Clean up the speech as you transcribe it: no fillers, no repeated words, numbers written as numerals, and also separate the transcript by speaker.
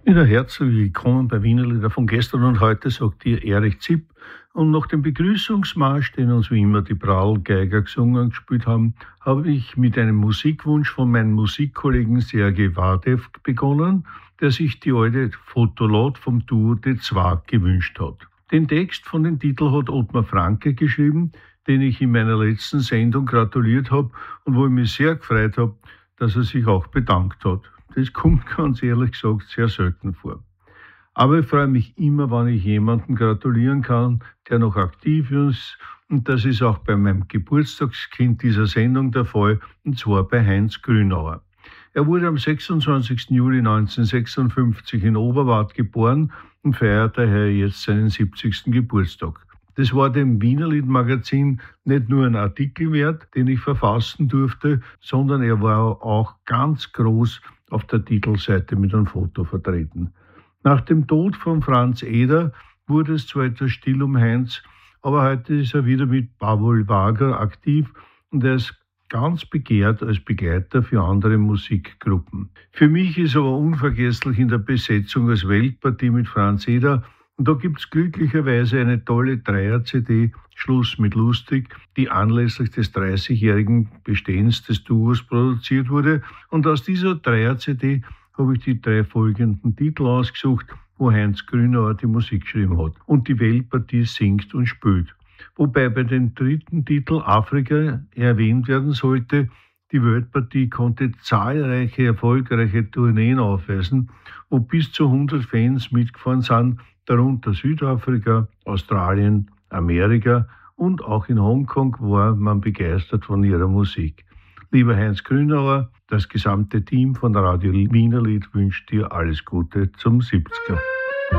Speaker 1: Wieder herzlich willkommen bei Wiener Lieder von gestern und heute, sagt dir Erich Zipp. Und nach dem Begrüßungsmarsch, den uns wie immer die Prall-Geiger gesungen und gespielt haben, habe ich mit einem Musikwunsch von meinem Musikkollegen Sergej Wadew begonnen, der sich die alte Fotolot vom Duo De Zwag gewünscht hat. Den Text von dem Titel hat Ottmar Franke geschrieben, den ich in meiner letzten Sendung gratuliert habe und wo ich mich sehr gefreut habe, dass er sich auch bedankt hat. Das kommt ganz ehrlich gesagt sehr selten vor. Aber ich freue mich immer, wenn ich jemandem gratulieren kann, der noch aktiv ist. Und das ist auch bei meinem Geburtstagskind dieser Sendung der Fall, und zwar bei Heinz Grünauer. Er wurde am 26. Juli 1956 in Oberwart geboren und feiert daher jetzt seinen 70. Geburtstag. Das war dem Wiener Lied-Magazin nicht nur ein Artikel wert, den ich verfassen durfte, sondern er war auch ganz groß auf der Titelseite mit einem Foto vertreten. Nach dem Tod von Franz Eder wurde es zwar etwas still um Heinz, aber heute ist er wieder mit Pavol Wager aktiv und er ist ganz begehrt als Begleiter für andere Musikgruppen. Für mich ist aber unvergesslich in der Besetzung als Weltpartie mit Franz Eder. Und da gibt's glücklicherweise eine tolle Dreier-CD, Schluss mit Lustig, die anlässlich des 30-jährigen Bestehens des Duos produziert wurde. Und aus dieser Dreier-CD habe ich die 3 folgenden Titel ausgesucht, wo Heinz Grünauer die Musik geschrieben hat und die Weltpartie singt und spielt. Wobei bei dem dritten Titel Afrika erwähnt werden sollte, die Weltpartie konnte zahlreiche erfolgreiche Tourneen aufweisen, wo bis zu 100 Fans mitgefahren sind, darunter Südafrika, Australien, Amerika und auch in Hongkong war man begeistert von ihrer Musik. Lieber Heinz Grünauer, das gesamte Team von Radio Wiener Lied wünscht dir alles Gute zum 70er.